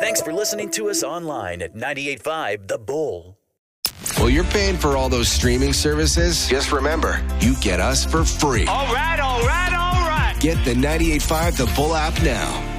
Thanks for listening to us online at 98.5 The Bull. Well, you're paying for all those streaming services. Just remember, you get us for free. All right. Get the 98.5 The Bull app now.